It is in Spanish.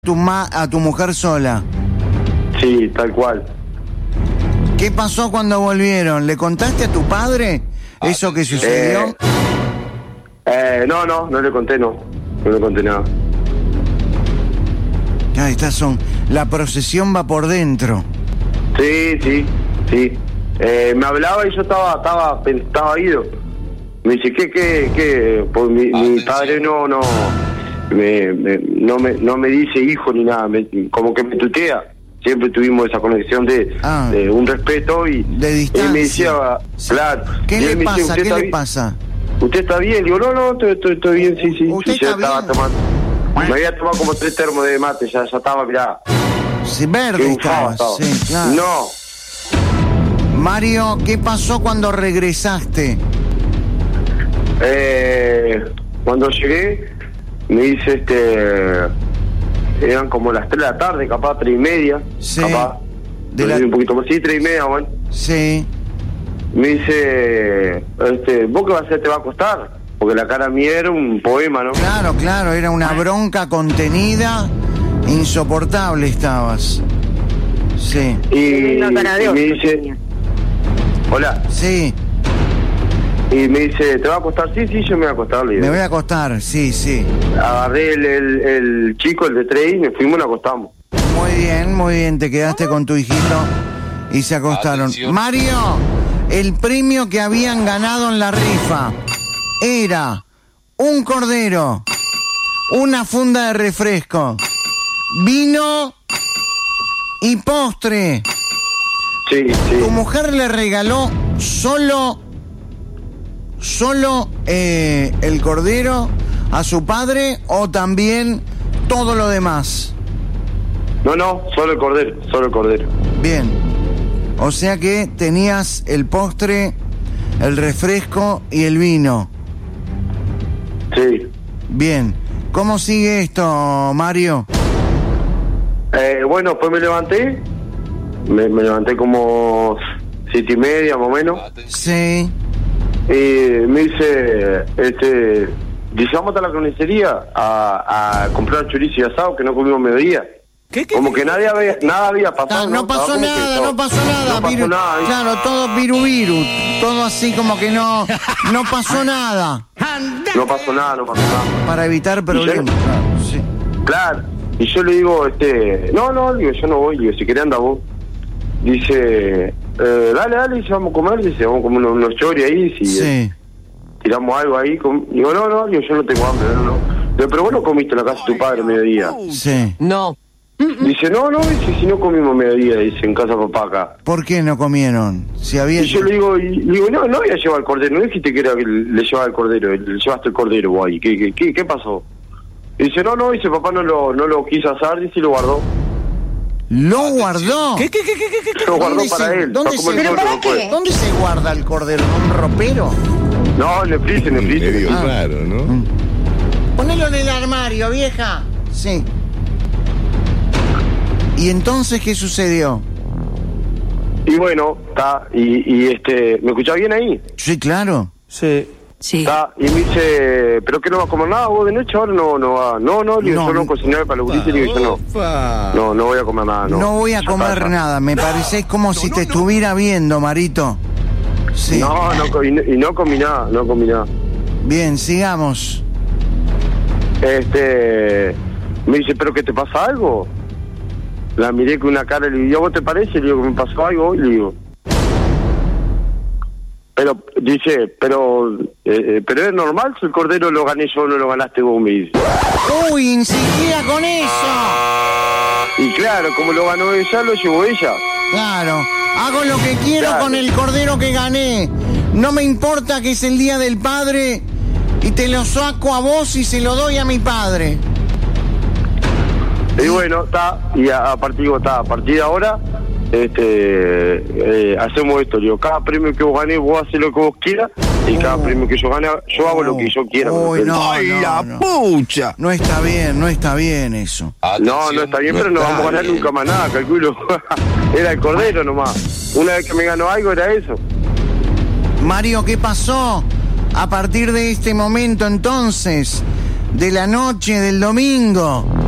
a tu mujer sola. Sí, tal cual. ¿Qué pasó cuando volvieron? ¿Le contaste a tu padre eso que sucedió? No le conté, no le conté nada. Ah, estas son, la procesión va por dentro. Sí. Me hablaba y yo estaba ido. Me dice, ¿qué? Pues mi padre no me dice hijo ni nada, como que me tutea. Siempre tuvimos esa conexión de un respeto y de distancia. Él me decía, claro. ¿Qué le pasa? ¿Qué le pasa? ¿Usted está bien? Digo, no, estoy bien, sí. ¿Usted Sí, está bien? Estaba tomando. Me había tomado como 3 termos de mate, ya estaba, mirá. Sí, verde estaba. Sí, claro. No. Mario, ¿qué pasó cuando regresaste? Cuando llegué, me dice eran como las 3 de la tarde, capaz 3:30. Sí. Capaz. Un poquito más, sí, 3:30, bueno. Sí. Me dice, ¿vos qué vas a hacer? ¿Te va a costar? Porque la cara mía era un poema, ¿no? Claro, era una bronca contenida, insoportable estabas. Sí. Y me dice, hola. Sí. Y me dice, ¿te va a acostar? Sí, yo me voy a acostar. Me voy a acostar, sí. Agarré el chico, el de 3, y me fuimos y nos acostamos. Muy bien, te quedaste con tu hijito y se acostaron. Atención. Mario, el premio que habían ganado en la rifa era un cordero, una funda de refresco, vino y postre. Sí. ¿Tu mujer le regaló solo el cordero a su padre o también todo lo demás? No, solo el cordero. Bien. O sea que tenías el postre, el refresco y el vino. Sí. Bien. ¿Cómo sigue esto, Mario? Bueno, pues me levanté. Me levanté como 7:30 más o menos. Sí. Y me dice, dice, vamos a la carnicería a comprar chorizo y asado que no comimos mediodía. ¿Qué? Como que nada había pasado. No pasó nada. Claro, todo viru. Todo así como que no pasó nada. No pasó nada. Para evitar problemas. Sí. Claro. Y yo le digo, no, digo, yo no voy. Digo, si querés anda vos. Dice, dale, dice, vamos a comer. Dice, vamos a comer unos choris ahí. Si tiramos algo ahí. Digo, no, digo, yo no tengo hambre. No. Digo, pero vos no comiste en la casa de tu padre mediodía. Sí. No. Dice, no, dice, si no comimos mediodía, dice, en casa de papá acá. ¿Por qué no comieron? Si había... Y yo le digo, no voy a llevar el cordero, no dijiste que era que le llevaba el cordero, le llevaste el cordero vos ahí, ¿qué pasó? Y dice, no, dice, papá no lo quiso asar, dice, y lo guardó. ¿Lo guardó? ¿Qué? Lo guardó para él. ¿Dónde se guarda el cordero? ¿En un ropero? No, en el freezer. Medio raro, ¿no? Ponelo en el armario, vieja. Sí. ¿Y entonces qué sucedió? Y bueno, está, ¿me escuchás bien ahí? Sí, claro. Sí. Está, y me dice, ¿pero qué no vas a comer nada vos de noche? Ahora no va. No, digo, yo no cociné para los gurises, digo, yo no voy a comer nada. No voy a comer nada, me parece como si te estuviera viendo, Marito. Sí. No comí nada, Bien, sigamos. Me dice, ¿pero qué te pasa algo? La miré con una cara y le digo, ¿a vos te parece? Le digo, ¿me pasó algo hoy? Le digo. Pero, dice, pero es normal si el cordero lo gané yo o no lo ganaste vos, me dice. ¡Uy, insistía con eso! Y claro, como lo ganó ella, lo llevó ella. Claro, hago lo que quiero con el cordero que gané. No me importa que es el Día del Padre y te lo saco a vos y se lo doy a mi padre. Y bueno, a partir de ahora, hacemos esto, digo, cada premio que vos ganes, vos haces lo que vos quieras, y cada premio que yo gane, yo hago lo que yo quiera. ¡Ay, la pucha! No está bien eso. No está bien, pero no vamos a ganar nunca más nada, calculo. Era el cordero nomás. Una vez que me ganó algo era eso. Mario, ¿qué pasó? A partir de este momento entonces, de la noche del domingo,